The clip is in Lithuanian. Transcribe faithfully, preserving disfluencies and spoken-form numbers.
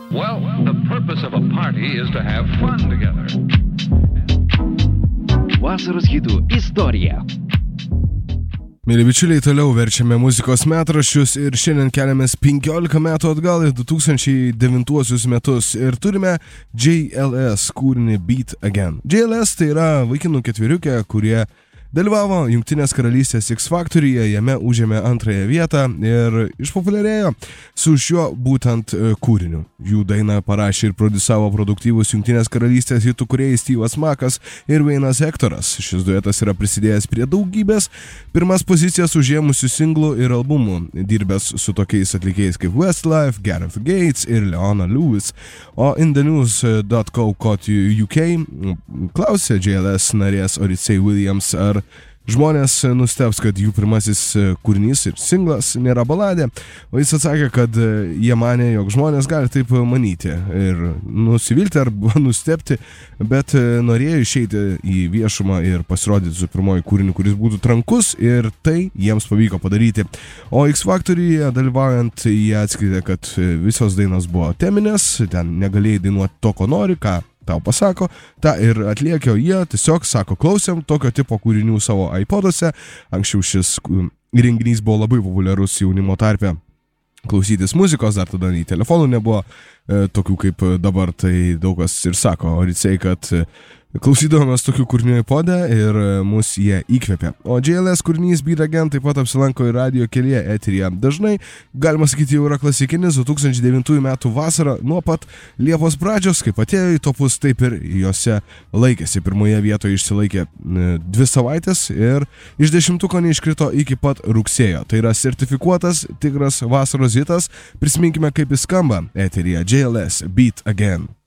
Well, the purpose of a party is to have fun together. Vasaros hitų istorija. Mėly bičiuliai, toliau verčiame muzikos metraščius ir šiandien keliamės penkiolika metų atgal į du tūkstančiai devintuosius metus ir turime J L S kūrinį Beat Again. J L S tai yra vaikinų ketveriukė, kurie dalyvavo Jungtinės karalystės X Factoryje, jame užėmė antrąją vietą ir išpopuliarėjo su šiuo būtent kūriniu. Jų dainą parašė ir produsavo produktyvus Jungtinės karalystės hitų kūrėjai Steve'as Makas ir Wayne'as Hectoras. Šis duetas yra prisidėjęs prie daugybės pirmas pozicijas užėmusių singlų ir albumų, dirbęs su tokiais atlikėjais kaip Westlife, Gareth Gates ir Leona Lewis. O inthenews dot co dot U K klausė J L S narės Odyssey Williams, ar žmonės nustebs, kad jų pirmasis kūrinys ir singlas nėra baladė, o jis atsakė, kad jie manė, jog žmonės gali taip manyti ir nusivilti arba nustebti, bet norėjo išeiti į viešumą ir pasirodyti su pirmoju kūriniu, kuris būtų trankus, ir tai jiems pavyko padaryti. O X Factoryje dalyvaujant jie atskleidė, kad visos dainos buvo teminės, ten negalėjai dainuoti to, ko nori, ką tau pasako, tą ir atliekio jie, tiesiog sako, klausėm tokio tipo kūrinių savo iPoduose. Anksčiau šis renginys buvo labai populiarus jaunimo tarpe klausytis muzikos, dar tada nei telefonų nebuvo e, tokių kaip dabar, tai daug kas ir sako Odyssey, kad e, klausydavomės tokių kūrinių iPode ir mus jie įkvėpė. O J L S kūrinys Beat Again taip pat apsilanko ir radio kelyje eteryje. Dažnai, galima sakyti, jau yra klasikinis du tūkstančiai devintųjų metų vasara, nuo pat Liepos pradžios, kaip atėjo į topus, taip ir jose laikėsi. Pirmoje vietoje išsilaikė dvi savaitės ir iš dešimtuko neiškrito iki pat rugsėjo. Tai yra sertifikuotas tikras vasaros hitas. Prisiminkime, kaip jis skamba eteryje. J L S Beat Again.